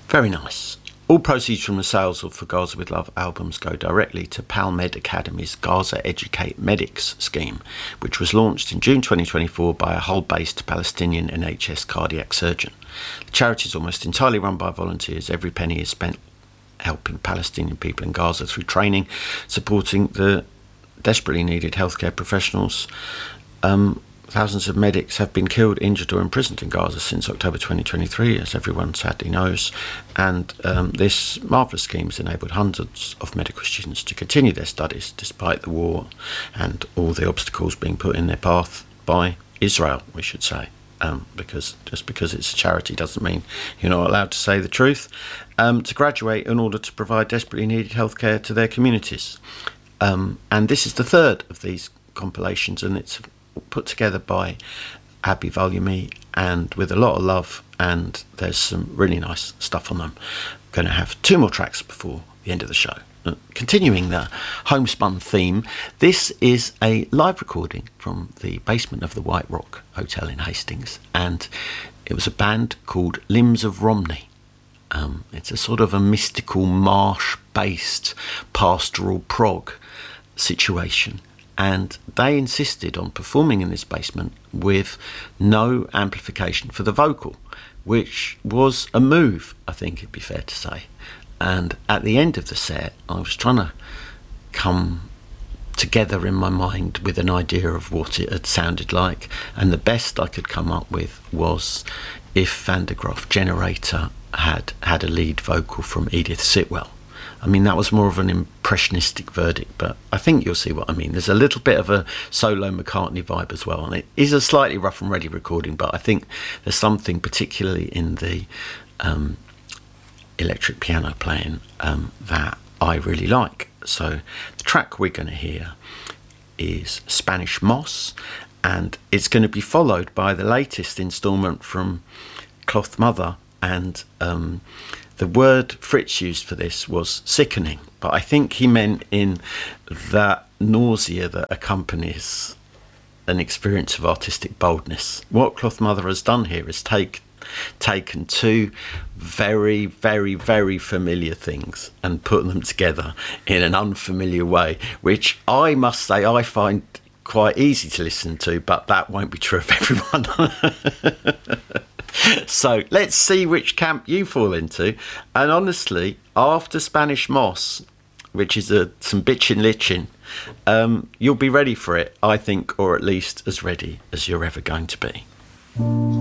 Very nice. All proceeds from the sales of For Gaza With Love albums go directly to PalMed Academy's Gaza Educate Medics scheme, which was launched in June 2024 by a Hull-based Palestinian NHS cardiac surgeon. The charity is almost entirely run by volunteers. Every penny is spent helping Palestinian people in Gaza through training, supporting the desperately needed healthcare professionals. Thousands of medics have been killed, injured or imprisoned in Gaza since October 2023, as everyone sadly knows, and this marvellous scheme has enabled hundreds of medical students to continue their studies despite the war and all the obstacles being put in their path by Israel, we should say, because just because it's a charity doesn't mean you're not allowed to say the truth, to graduate in order to provide desperately needed healthcare to their communities. And this is the third of these compilations, and it's put together by Abby Valyumi and with a lot of love, and there's some really nice stuff on them. I'm going to have two more tracks before the end of the show. Continuing the homespun theme, this is a live recording from the basement of the White Rock Hotel in Hastings, and it was a band called Limbs of Romney. It's a sort of a mystical marsh-based pastoral prog situation, and they insisted on performing in this basement with no amplification for the vocal, which was a move, I think it'd be fair to say. And at the end of the set, I was trying to come together in my mind with an idea of what it had sounded like, and the best I could come up with was if Van der Graaf Generator had a lead vocal from Edith Sitwell. I mean, that was more of an impressionistic verdict, but I think you'll see what I mean. There's a little bit of a solo McCartney vibe as well, and it is a slightly rough and ready recording, but I think there's something particularly in the electric piano playing that I really like. So the track we're going to hear is Spanish Moss, and it's going to be followed by the latest instalment from Cloth Mother, and the word Fritz used for this was sickening, but I think he meant in that nausea that accompanies an experience of artistic boldness. What Cloth Mother has done here is taken two very, very, very familiar things and put them together in an unfamiliar way, which I must say I find quite easy to listen to, but that won't be true of everyone. So let's see which camp you fall into. And honestly, after Spanish Moss, which is some bitchin' lichin', you'll be ready for it, I think, or at least as ready as you're ever going to be.